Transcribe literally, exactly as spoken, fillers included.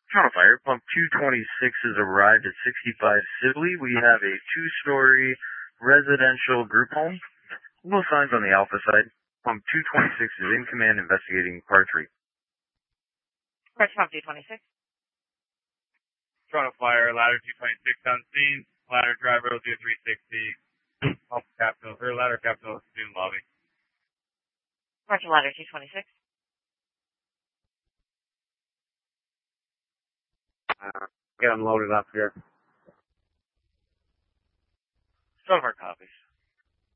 Toronto Fire, pump two twenty-six has arrived at sixty-five Sibley. We have a two-story residential group home. No signs on the Alpha side. Pump two twenty-six is in command investigating par three. Press pump two twenty-six. Toronto Fire, ladder two twenty-six on scene. Ladder driver will do three sixty. Pump capital, or ladder capital student lobby. Roger, ladder two twenty-six. Uh, get them loaded up here. Some of our copies.